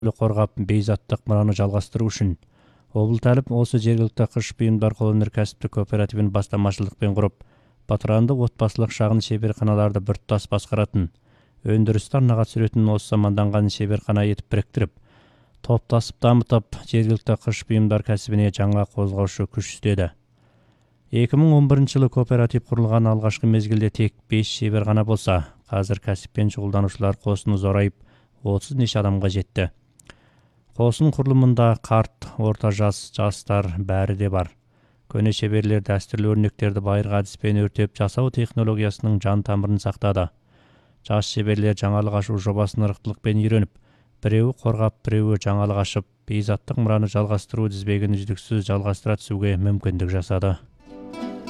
коргап бейзаттык мураны жалгастыруу үчүн Облталып осы жергиликтүү кыш буюмдар кол өнөркәсиптик кооперативин бастамачылыкпен куруп, Батырандык отбасылык шагын шеберканаларды бир тутас башкаратын, өндүрүстү арнага түсүрөтүн осы заманданган шеберкана этип бириктирип, топташып дамытып, жергиликтүү кыш буюмдар кәсибине жаңа козгоочу күч издеди. 2011-жылы кооператив курулган алгачкы мезгилде тек 5 шеберкана болса, азыр кәсиппен чогулдануучулар коосуну зорайып, 30 нече адамга жетти. Кооsun курулумунда карт, орта жастар баары де бар. Көне шеберлер дәстүрлүү өрнөктөрдү байыркы адиспен өртөп жасоо технологиясынын жан тамырын сактады. Жаш шеберлер жаңалык ашуу жобасын ырыктылыкпен үйрөнүп, бирөө коргап, бирөө жаңалык ашып, бейзаттык мураны жалгастыруу тизбегин үздүксүз жалгастыра түсүүгө мүмкүндүк жасады.